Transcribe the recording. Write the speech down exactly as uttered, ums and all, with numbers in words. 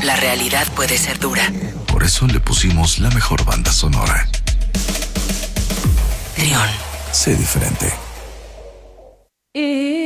La realidad puede ser dura. Por eso le pusimos la mejor banda sonora. Trión. Sé diferente. Eh.